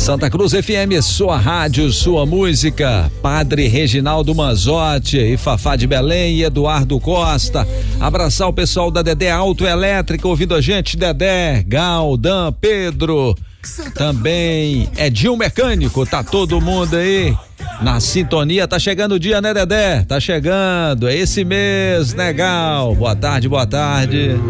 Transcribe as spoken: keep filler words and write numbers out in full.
Santa Cruz F M, sua rádio, sua música. Padre Reginaldo Manzotti e Fafá de Belém e Eduardo Costa. Abraçar o pessoal da Dedé Autoelétrica ouvindo a gente, Dedé, Gal, Dan, Pedro. Também Edinho Mecânico, tá todo mundo aí na sintonia. Tá chegando o dia, né, Dedé? Tá chegando, é esse mês, né, Gal? Boa tarde, boa tarde.